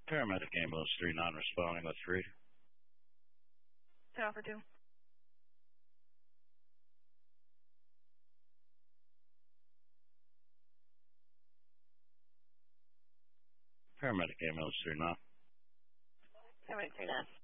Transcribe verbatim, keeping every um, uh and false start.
Paramedic ambulance three non-responding. Let's read. ten offer two. Paramedic ambulance three non. Paramedic three nine.